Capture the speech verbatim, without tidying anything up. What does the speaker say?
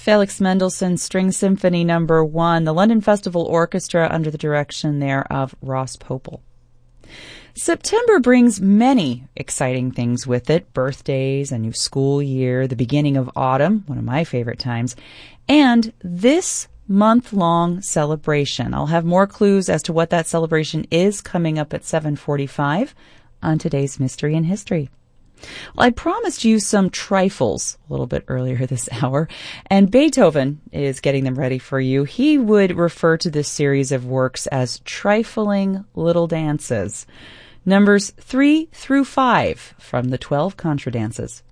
Felix Mendelssohn String Symphony Number One, the London Festival Orchestra under the direction there of Ross Popel. September brings many exciting things with it: birthdays, a new school year, the beginning of autumn, one of my favorite times, and this month-long celebration. I'll have more clues as to what that celebration is coming up at seven forty-five on today's Mystery in History. Well, I promised you some trifles a little bit earlier this hour, and Beethoven is getting them ready for you. He would refer to this series of works as trifling little dances. Numbers three through five from the twelve Contra Dances.